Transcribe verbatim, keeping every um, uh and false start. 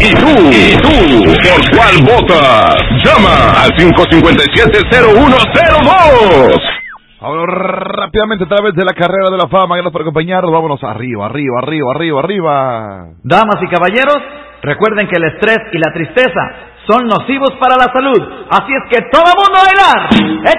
¿Y tú? ¿Y tú? ¿Por cuál votas? Llama al cinco cinco siete, cero uno cero dos. Ahora rápidamente a través de la carrera de la fama. Gracias por acompañarnos. Vámonos arriba, arriba, arriba, arriba, arriba. Damas y caballeros, recuerden que el estrés y la tristeza son nocivos para la salud. Así es que todo mundo a bailar.